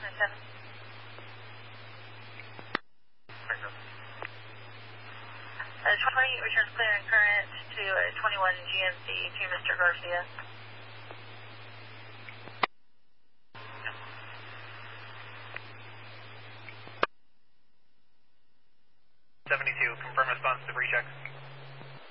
7. 20 returns clear and current to 21 GMC to Mr. Garcia. 72, confirm response to recheck.